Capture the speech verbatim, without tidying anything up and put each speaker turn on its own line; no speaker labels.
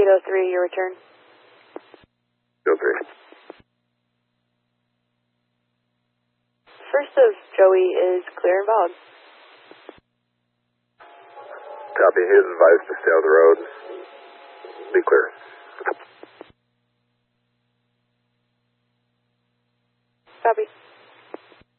eight oh three, your return.
eight oh three.
First of Joey is clear and valid.
Copy. He is advised to stay on the road. Be clear.